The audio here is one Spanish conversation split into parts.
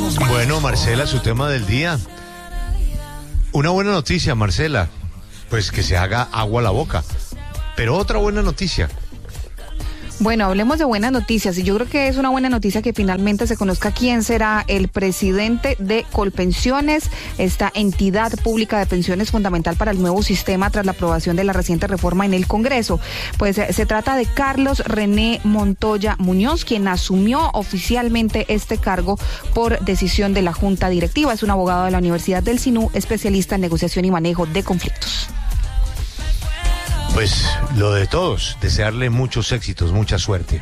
Bueno, Marcela, su tema del día. Una buena noticia, Marcela, pues que se haga agua a la boca. Pero otra buena noticia. Bueno, hablemos de buenas noticias y yo creo que es una buena noticia que finalmente se conozca quién será el presidente de Colpensiones, esta entidad pública de pensiones fundamental para el nuevo sistema tras la aprobación de la reciente reforma en el Congreso. Pues se trata de Carlos René Montoya Muñoz, quien asumió oficialmente este cargo por decisión de la Junta Directiva. Es un abogado de la Universidad del SINU, especialista en negociación y manejo de conflictos. Pues lo de todos, desearle muchos éxitos, mucha suerte.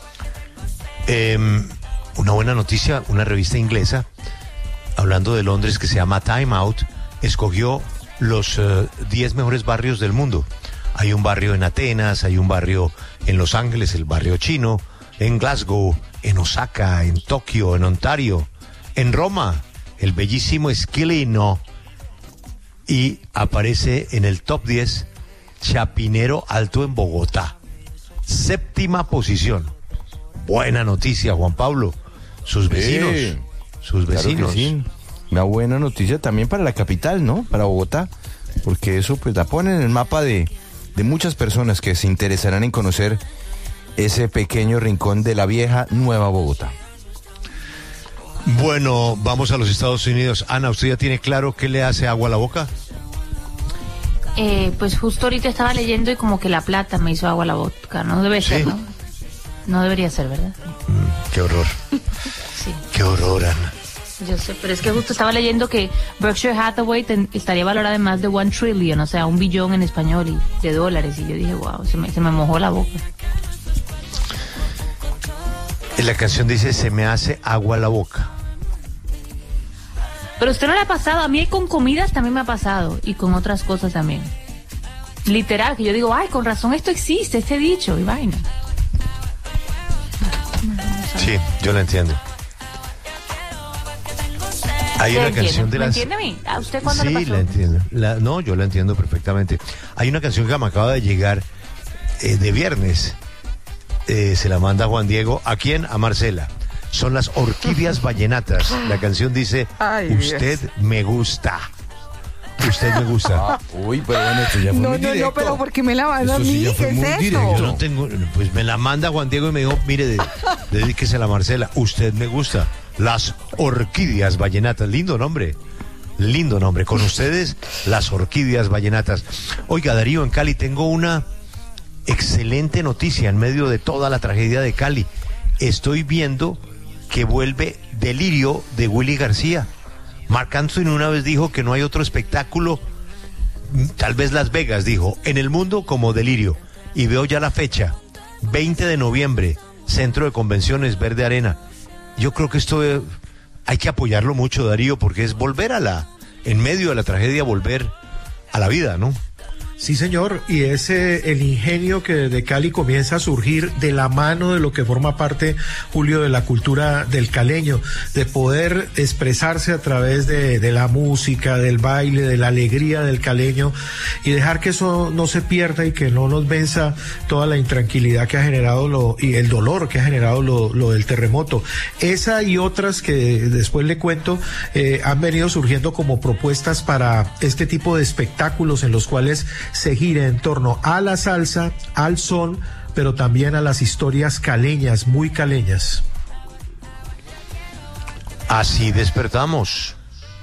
Una buena noticia, una revista inglesa, hablando de Londres, que se llama Time Out, escogió los 10 mejores barrios del mundo. Hay un barrio en Atenas, hay un barrio en Los Ángeles, el barrio chino, en Glasgow, en Osaka, en Tokio, en Ontario, en Roma, el bellísimo Esquilino, y aparece en el top 10 Chapinero Alto en Bogotá, 7ª posición. Buena noticia, Juan Pablo. Sus vecinos, sus vecinos. Claro que sí. Una buena noticia también para la capital, ¿no? Para Bogotá, porque eso pues la pone en el mapa de muchas personas que se interesarán en conocer ese pequeño rincón de la vieja Nueva Bogotá. Bueno, vamos a los Estados Unidos. Ana, ¿usted ya tiene claro qué le hace agua a la boca? Pues justo ahorita estaba leyendo y como que la plata me hizo agua a la boca. No debe ser, ¿no? No debería ser, ¿verdad? Qué horror. Sí. Qué horror, Ana. Yo sé, pero es que justo estaba leyendo que Berkshire Hathaway estaría valorada en más de $1 trillion, o sea, 1 billón en español y de dólares. Y yo dije, wow, se me mojó la boca. La canción dice, se me hace agua a la boca. Pero usted no le ha pasado, a mí con comidas también me ha pasado y con otras cosas también. Literal, que yo digo, ay, con razón esto existe, este dicho y vaina. Sí, yo la entiendo. Hay una canción de las... ¿Me entiende a mí? ¿A usted cuándo sí, le pasó? la entiendo. No, yo la entiendo perfectamente. Hay una canción que me acaba de llegar de viernes. Se la manda Juan Diego. ¿A quién? A Marcela. Son las Orquídeas Vallenatas. La canción dice, usted me gusta. Usted me gusta. Uy, pero bueno, esto ya fue muy directo. No, pero ¿por qué me la manda a mí? Sí, ¿Qué es esto? Yo no tengo, pues me la manda Juan Diego y me dijo, mire, dedíquesela a Marcela. Usted me gusta. Las Orquídeas Vallenatas. Lindo nombre. Lindo nombre. Con ustedes, las Orquídeas Vallenatas. Oiga, Darío, en Cali tengo una excelente noticia en medio de toda la tragedia de Cali. Estoy viendo que vuelve Delirio de Willy García. Marc Anthony una vez dijo que no hay otro espectáculo, tal vez Las Vegas, dijo, en el mundo como Delirio. Y veo ya la fecha, 20 de noviembre, Centro de Convenciones Verde Arena. Yo creo que esto hay que apoyarlo mucho, Darío, porque es volver en medio de la tragedia, volver a la vida, ¿no? Sí, señor, y es el ingenio que desde Cali comienza a surgir de la mano de lo que forma parte, Julio, de la cultura del caleño, de poder expresarse a través de la música, del baile, de la alegría del caleño, y dejar que eso no se pierda y que no nos venza toda la intranquilidad que ha generado y el dolor que ha generado lo del terremoto. Esa y otras que después le cuento han venido surgiendo como propuestas para este tipo de espectáculos en los cuales se gira en torno a la salsa, al son, pero también a las historias caleñas, muy caleñas. Así despertamos.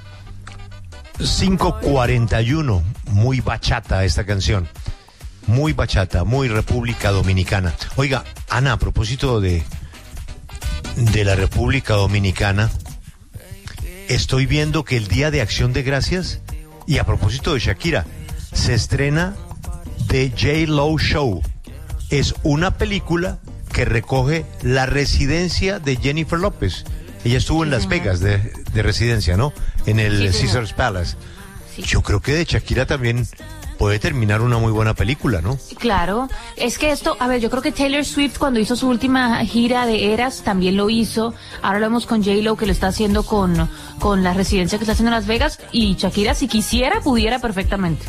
5:41, muy bachata esta canción. Muy bachata, muy República Dominicana. Oiga, Ana, a propósito de la República Dominicana, estoy viendo que el Día de Acción de Gracias, y a propósito de Shakira, se estrena The J-Lo Show. Es una película que recoge la residencia de Jennifer López. Ella estuvo en Las Vegas de residencia, ¿no? En el Caesars Palace. Sí. Yo creo que de Shakira también puede terminar una muy buena película, ¿no? Claro, es que esto, a ver, yo creo que Taylor Swift cuando hizo su última gira de Eras también lo hizo. Ahora lo vemos con J-Lo que lo está haciendo con la residencia que está haciendo en Las Vegas, y Shakira si quisiera pudiera perfectamente.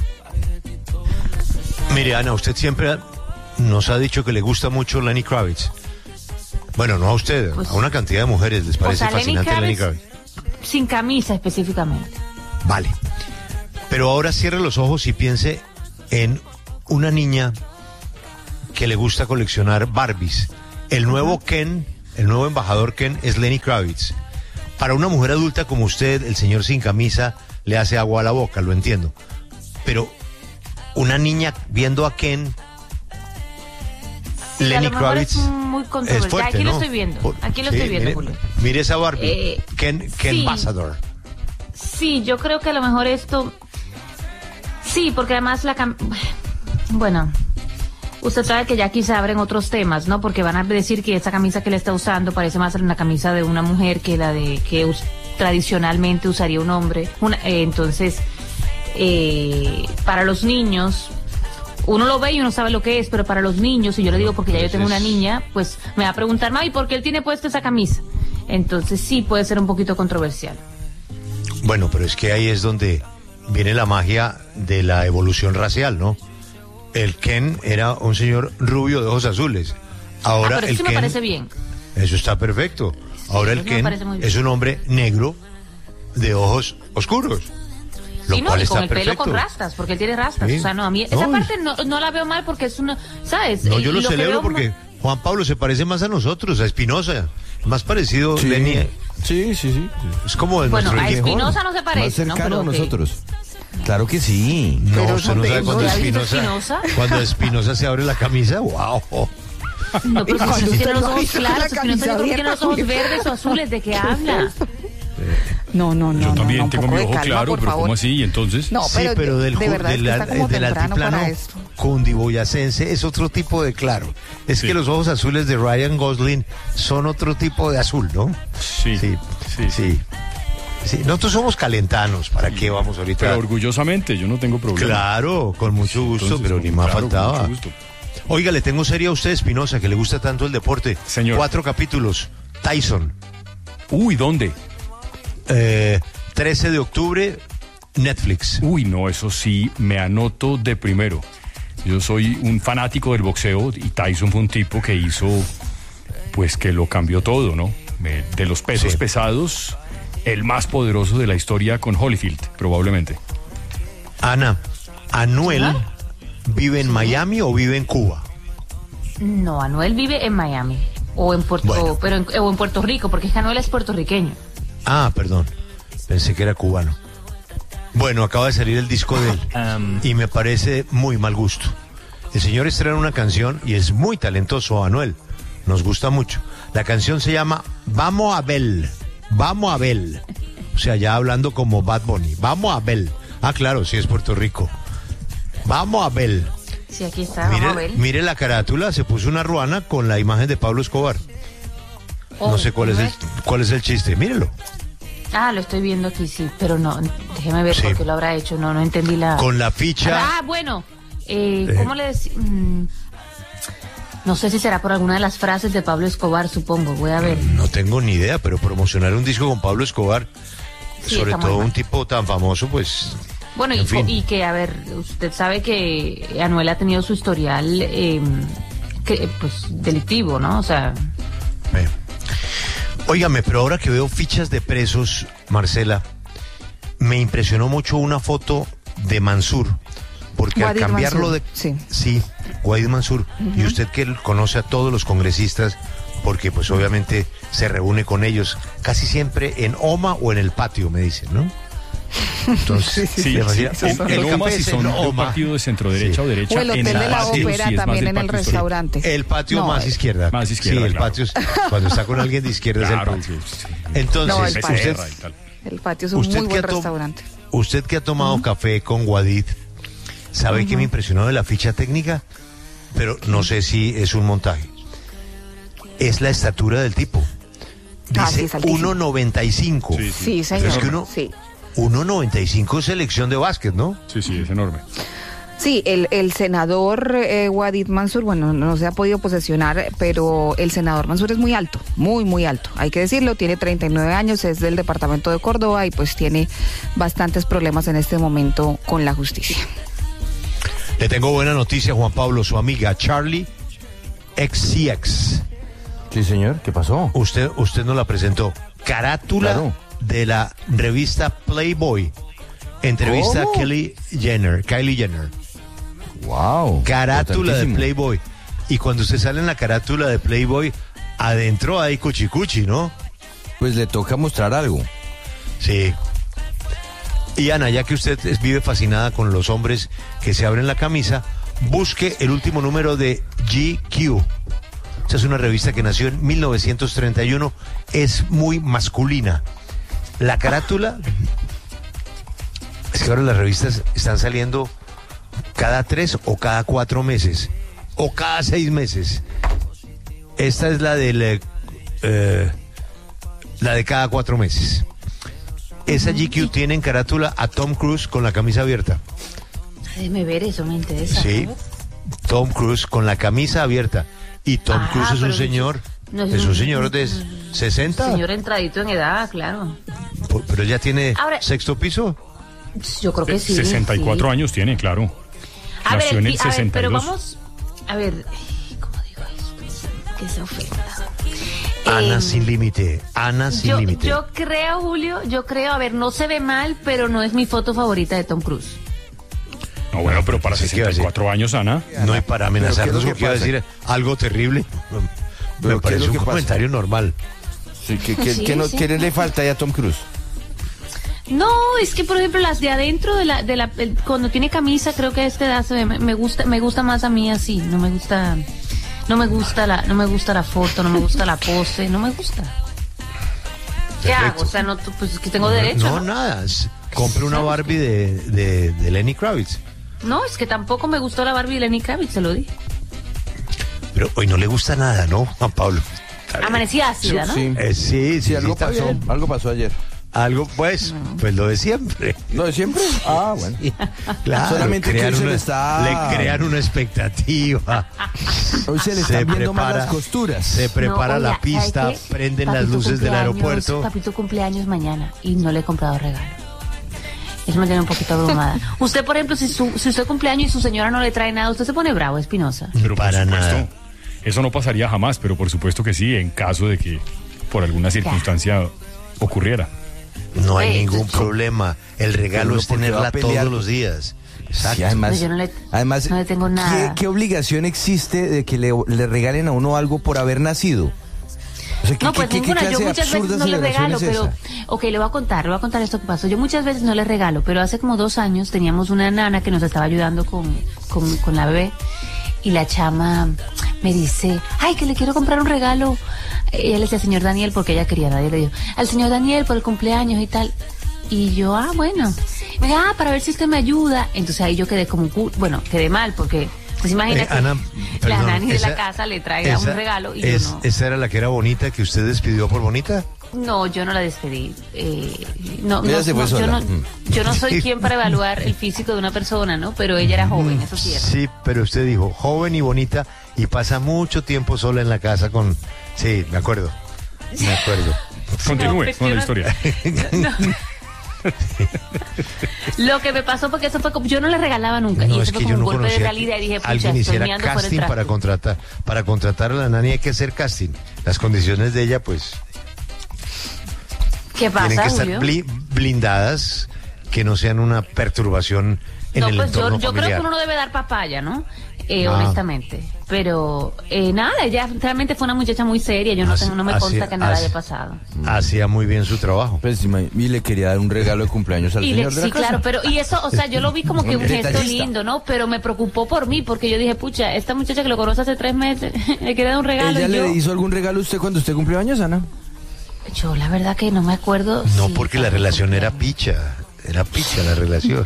Mire, Ana, usted siempre nos ha dicho que le gusta mucho Lenny Kravitz. Bueno, no a usted, pues, a una cantidad de mujeres les parece fascinante Lenny Kravitz. sin camisa específicamente. Vale. Pero ahora cierre los ojos y piense en una niña que le gusta coleccionar Barbies. El nuevo Ken, el nuevo embajador Ken es Lenny Kravitz. Para una mujer adulta como usted, el señor sin camisa le hace agua a la boca, lo entiendo. Pero una niña viendo a Ken, Lenny Kravitz, es muy controversial. es fuerte, aquí ¿no? lo estoy viendo. Aquí lo estoy viendo, mire, Julio. Mire esa Barbie, Ken sí. Ambassador. Sí, yo creo que a lo mejor esto... Sí, porque además bueno, usted sabe que ya aquí se abren otros temas, ¿no? Porque van a decir que esa camisa que le está usando parece más una camisa de una mujer que la de que tradicionalmente usaría un hombre. Entonces, para los niños, uno lo ve y uno sabe lo que es, pero para los niños, y yo le digo porque ya yo tengo una niña, pues me va a preguntar, mami, ¿por qué él tiene puesta esa camisa? Entonces sí puede ser un poquito controversial. Bueno, pero es que ahí es donde viene la magia de la evolución racial, ¿no? El Ken era un señor rubio de ojos azules. Ahora pero el eso Ken, me parece bien. Eso está perfecto. Ahora el eso me Ken parece muy bien. es un hombre negro de ojos oscuros. Lo Sí, no, cual y está con el perfecto. pelo con rastas, porque él tiene rastas. Sí. O sea, no, a mí esa parte no la veo mal porque es una, ¿sabes? No, yo lo que celebro veo porque Juan Pablo se parece más a nosotros, a Espinosa. Más parecido, Sí. Lenny. Sí. Es como de Bueno, nuestro a viejo. Espinosa no se parece, Más cercano ¿no? a nosotros. Claro que sí. No, Pero usted no ¿dónde? sabe cuando ¿No la ha visto Espinosa, Espinosa? cuando Espinosa se abre la camisa, wow. No, pero cuando si usted tiene los lo ha ojos visto con claros, la Espinosa camisa yo creo que tiene abierta, los ojos Julio. verdes o azules, ¿de qué habla? No, Yo también un tengo poco mi de ojo calma, claro, por pero favor. ¿cómo así? ¿Y entonces? No, Sí, pero del verdad es que está como del temprano altiplano para esto. cundiboyacense es otro tipo de claro. Es Sí. que los ojos azules de Ryan Gosling son otro tipo de azul, ¿no? Sí. Sí. Nosotros somos calentanos, ¿para qué vamos ahorita? Pero orgullosamente, yo no tengo problema. Claro, con mucho gusto, Entonces, pero ni más claro, con faltaba. mucho gusto. Oiga, le tengo serie a usted, Espinosa, que le gusta tanto el deporte. Señor. 4 capítulos. Tyson. Uy, ¿dónde? 13 de octubre, Netflix. Uy, no, eso sí, me anoto de primero. Yo soy un fanático del boxeo y Tyson fue un tipo que hizo, pues que lo cambió todo, ¿no? De los pesos Sí. pesados, el más poderoso de la historia con Holyfield, probablemente. Ana, ¿Anuel vive en Miami o vive en Cuba? No, Anuel vive en Miami. O en Puerto, Bueno. o en Puerto Rico, porque es que Anuel es puertorriqueño. Ah, perdón. Pensé que era cubano. Bueno, acaba de salir el disco de él y me parece muy mal gusto. El señor estrena una canción y es muy talentoso, Anuel. Nos gusta mucho. La canción se llama Vamos a Bel. Vamos a Bel. O sea, ya hablando como Bad Bunny. Vamos a Bel. Ah, claro, sí es Puerto Rico. Vamos a Bel. Sí, aquí está, vamos a ver. Mire la carátula, se puso una ruana con la imagen de Pablo Escobar. No sé cuál es el chiste. Mírelo. Ah, lo estoy viendo aquí, sí, pero no, déjeme ver Sí. por qué lo habrá hecho, no entendí la... Con la ficha. Ah, bueno, ¿cómo le decía? No sé si será por alguna de las frases de Pablo Escobar, supongo, voy a ver. No tengo ni idea, pero promocionar un disco con Pablo Escobar, Sí, sobre está muy todo mal. un tipo tan famoso, pues... Bueno, en fin. y que, a ver, usted sabe que Anuel ha tenido su historial, pues, delictivo, ¿no? O sea... Óigame, pero ahora que veo fichas de presos, Marcela, me impresionó mucho una foto de Mansur, porque Guadir al cambiarlo Mansur, de... sí. Guadir Mansur, y usted que conoce a todos los congresistas, porque pues obviamente se reúne con ellos casi siempre en OMA o en el patio, me dicen, ¿no? Entonces, Sí, demasiado- sí. el En OMA, café si es son en de un OMA. partido de centro derecha o derecha. O el en hotel de la patio, sí, ópera es más también del en el patio histórico. restaurante. El patio No, más izquierda. Más izquierda, Sí, el claro. patio es cuando está con alguien de izquierda Claro, es el patio. sí. Entonces, No, el patio. usted, Becerra y tal. El patio es un usted muy que buen ha to- restaurante. usted que ha tomado café con Guadid, ¿sabe qué me impresionó de la ficha técnica? Pero no sé si es un montaje. Es la estatura del tipo. Sí, Dice es altísimo. 1.95. Sí, Sí, señor. Es que uno- Sí. 1.95 es selección de básquet, ¿no? Sí, es enorme. Sí, el senador Guadir Mansur, bueno, no se ha podido posesionar, pero el senador Mansur es muy alto, muy, muy alto. Hay que decirlo, tiene 39 años, es del departamento de Córdoba y pues tiene bastantes problemas en este momento con la justicia. Le tengo buena noticia, Juan Pablo, su amiga Charlie XCX. Sí, señor, ¿qué pasó? Usted nos la presentó. Carátula Claro. de la revista Playboy. Entrevista ¿Cómo? a Kylie Jenner. Wow. Carátula de importantísimo. Playboy. Y cuando usted sale en la carátula de Playboy, adentro hay cuchicuchi, ¿no? Pues le toca mostrar algo. Sí. Y Ana, ya que usted vive fascinada con los hombres que se abren la camisa, busque el último número de GQ. Esta es una revista que nació en 1931, es muy masculina. La carátula, es que ahora las revistas están saliendo cada 3 o cada 4 meses, o cada 6 meses. Esta es la de cada 4 meses. Esa GQ tiene en carátula a Tom Cruise con la camisa abierta. Déjeme ver, eso me interesa. Sí, Tom Cruise con la camisa abierta. Y Tom Cruise es un pero señor, no es un señor de 60. Señor entradito en edad, claro. Pero ya tiene Ahora- sexto piso. Yo creo que sí. 64 sí. años tiene, claro. A Nació ver, en el a ver, 62. pero vamos, a ver, ¿cómo digo esto? Que se ofenda. Ana sin límite, Ana sin límite. Yo creo, Julio, a ver, no se ve mal, pero no es mi foto favorita de Tom Cruise. No, bueno, pero para Pues, ¿qué iba a decir? 64 años, Ana. No hay para amenazarnos ¿Pero qué es lo porque que iba a pasa? decir algo terrible. ¿Pero Me qué parece es lo un que pasa? comentario normal. Sí, Sí, sí. ¿qué le falta ya a Tom Cruise? No, es que por ejemplo las de adentro cuando tiene camisa, creo que a esta edad me gusta más a mí así. No me gusta la foto, no me gusta la pose, no me gusta. ¿Qué Perfecto. hago? O sea, no, pues es que tengo derecho. No, nada. Compre una Barbie de Lenny Kravitz. No, es que tampoco me gustó la Barbie de Lenny Kravitz, se lo di. Pero hoy no le gusta nada, ¿no, Juan Pablo? Está bien. Amanecí ácida, ¿no? Sí. Sí, Algo está pasó, bien. algo pasó ayer. Algo, pues lo de siempre. ¿No de siempre? Ah, bueno. Claro, Solamente que hoy se le está- le crean una expectativa. Hoy se le están viendo más las costuras. Se prepara No, la oiga, pista, ¿sabe qué? prenden las Papito luces del cumpleaños, aeropuerto. Papito cumpleaños mañana y no le he comprado regalo. Eso me tiene un poquito abrumada. Usted, por ejemplo, si usted cumpleaños y su señora no le trae nada, usted se pone bravo, Espinosa. Pero por Para supuesto, nada. eso no pasaría jamás, pero por supuesto que sí, en caso de que por alguna circunstancia ocurriera. No hay Pues, ningún problema. El regalo Pero es porque va a tenerla pelear. todos los días. Exacto. Sí, además, No, yo no le tengo ¿qué- nada. ¿qué obligación existe de que le regalen a uno algo por haber nacido? O sea, No, pues ninguna. Yo clase de muchas veces absurda no le celebración regalo, es pero... esa? Ok, le voy a contar esto que pasó. Yo muchas veces no le regalo, pero hace como 2 años teníamos una nana que nos estaba ayudando con la bebé y la chama me dice, ay, que le quiero comprar un regalo. Ella le decía al señor Daniel porque ella quería, nadie le dijo, al señor Daniel por el cumpleaños y tal. Y yo, bueno. Me dijo, para ver si es que me ayuda. Entonces ahí yo quedé como, quedé mal porque... Pues imagínate, Ana, la perdón, nani de esa- la casa le traiga un regalo y yo no. ¿Esa era la que era bonita que usted despidió por bonita? No, yo no la despedí. Ella se fue sola. Yo no soy quien para evaluar el físico de una persona, ¿no? Pero ella era joven, eso sí era. Sí, pero usted dijo joven y bonita y pasa mucho tiempo sola en la casa con... Sí, me acuerdo. Continúe pues, con yo la no- historia. Lo que me pasó porque eso fue como, yo no le regalaba nunca. y No, eso es fue que como yo un no golpe de conocía realidad y dije, que pucha, alguien estoy hiciera meando fuera casting del trato. para contratar a la nani hay que hacer casting. Las condiciones de ella, pues, ¿Qué tienen que pasa, estar Julio? blindadas, que no sean una perturbación en No, el pues entorno yo creo familiar. que uno no debe dar papaya, ¿no? Ah. Honestamente. Pero nada, ella realmente fue una muchacha muy seria. Yo no me consta que nada haya pasado. Hacía muy bien su trabajo. Pues, y le quería dar un regalo de cumpleaños al Y señor de la sí, casa. claro, pero y eso, o sea, yo lo vi como que un gesto Detallista. lindo, ¿no? Pero me preocupó por mí, porque yo dije, pucha, esta muchacha que lo conoce hace 3 meses, le quería dar un regalo. ¿Ella y yo, le hizo algún regalo a usted cuando usted cumplió años, Ana? yo la verdad que no me acuerdo. No, si porque la fue mi relación era cumpleaños. picha. Era picha la relación.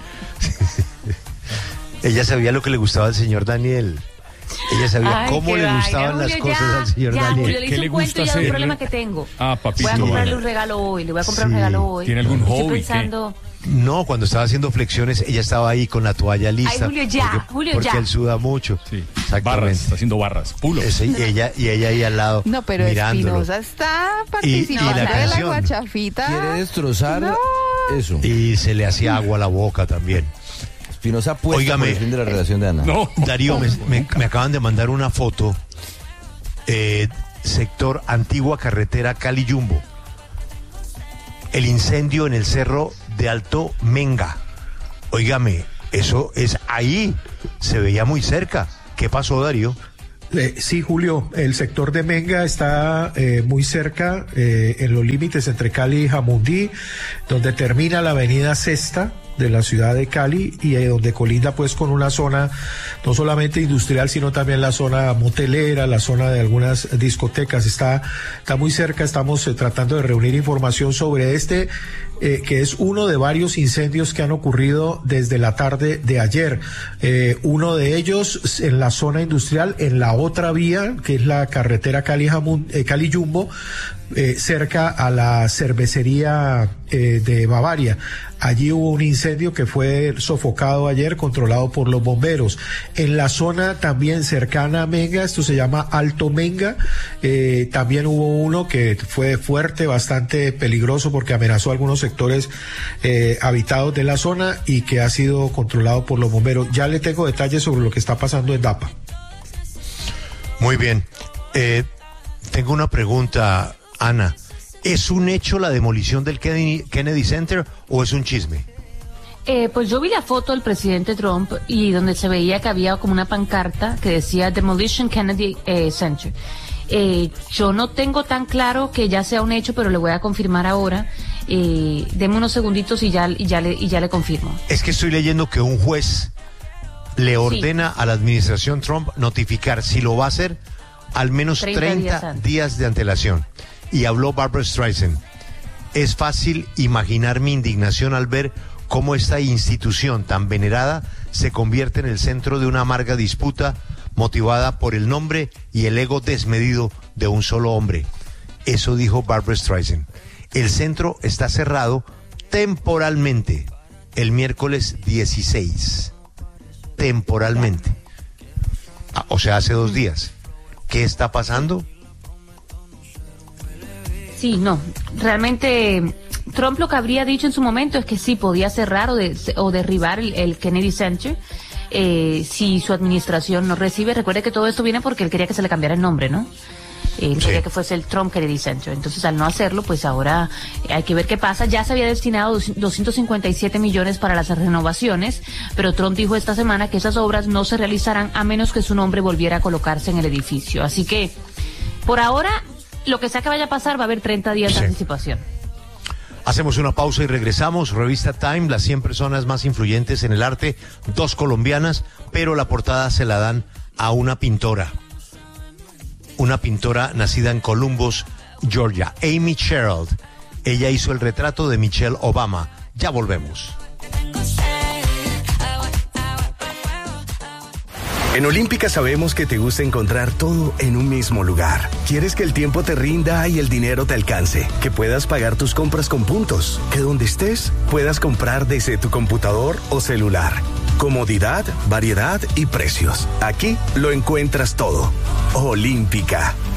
Ella sabía lo que le gustaba al señor Daniel. Ella sabía Ay, cómo qué le vaina, gustaban las Julio, cosas ya, al señor ya, Daniel. Julio, le ¿Qué hice le un cuento gusta y ya un hacerle? problema que tengo. Ah, papito. Voy a comprarle Ana. un regalo hoy, le voy a comprar un Sí. regalo hoy. ¿Tiene algún Estoy hobby, qué? pensando... No, cuando estaba haciendo flexiones, ella estaba ahí con la toalla lista. Julio, ya, Julio, porque ya. él suda mucho. Sí. Barras, Exactamente. está haciendo barras. Pulo. Y ella ahí al lado. No, pero mirándolo. Espinosa está y participando la de la canción. guachafita. Quiere destrozar No. eso. Y se le hacía agua a la boca también. Espinosa puesta Óigame. por el fin de la relación de Ana. No. Darío, me acaban de mandar una foto. Sector Antigua Carretera Cali Jumbo. el incendio en el cerro de Alto Menga. Óigame, eso es ahí, se veía muy cerca. ¿Qué pasó, Darío? Sí, Julio, el sector de Menga está muy cerca, en los límites entre Cali y Jamundí, donde termina la avenida Sexta de la ciudad de Cali y donde colinda pues con una zona no solamente industrial sino también la zona motelera, la zona de algunas discotecas. Está muy cerca. Estamos tratando de reunir información sobre que es uno de varios incendios que han ocurrido desde la tarde de ayer. Uno de ellos en la zona industrial, en la otra vía, que es la carretera Cali-Jumbo, cerca a la cervecería de Bavaria. Allí hubo un incendio que fue sofocado ayer, controlado por los bomberos. En la zona también cercana a Menga, esto se llama Alto Menga, también hubo uno que fue fuerte, bastante peligroso porque amenazó algunos sectores habitados de la zona y que ha sido controlado por los bomberos. Ya le tengo detalles sobre lo que está pasando en Dapa. Muy bien. Tengo una pregunta, Ana. ¿Es un hecho la demolición del Kennedy Center o es un chisme? Pues yo vi la foto del presidente Trump y donde se veía que había como una pancarta que decía Demolition Kennedy Center. Yo no tengo tan claro que ya sea un hecho, pero le voy a confirmar ahora. Deme unos segunditos y ya le confirmo. Es que estoy leyendo que un juez le ordena a la administración Trump notificar si lo va a hacer al menos 30 días de antelación. Y habló Barbra Streisand. Es fácil imaginar mi indignación al ver cómo esta institución tan venerada se convierte en el centro de una amarga disputa motivada por el nombre y el ego desmedido de un solo hombre. Eso dijo Barbra Streisand. El centro está cerrado temporalmente el miércoles 16. Temporalmente. O sea, hace 2 días. ¿Qué está pasando? Sí, no, realmente Trump lo que habría dicho en su momento es que sí podía cerrar o derribar el Kennedy Center si su administración no recibe. Recuerde que todo esto viene porque él quería que se le cambiara el nombre, ¿no? Él quería que fuese el Trump Kennedy Center. Entonces, al no hacerlo, pues ahora hay que ver qué pasa. Ya se había destinado 257 millones para las renovaciones, pero Trump dijo esta semana que esas obras no se realizarán a menos que su nombre volviera a colocarse en el edificio. Así que, por ahora, lo que sea que vaya a pasar va a haber 30 días de anticipación. Hacemos una pausa y regresamos. Revista Time, las 100 personas más influyentes en el arte, 2 colombianas, pero la portada se la dan a una pintora nacida en Columbus, Georgia, Amy Sherald. Ella hizo el retrato de Michelle Obama. Ya volvemos. En Olímpica sabemos que te gusta encontrar todo en un mismo lugar. Quieres que el tiempo te rinda y el dinero te alcance, que puedas pagar tus compras con puntos, que donde estés puedas comprar desde tu computador o celular. Comodidad, variedad y precios. Aquí lo encuentras todo. Olímpica.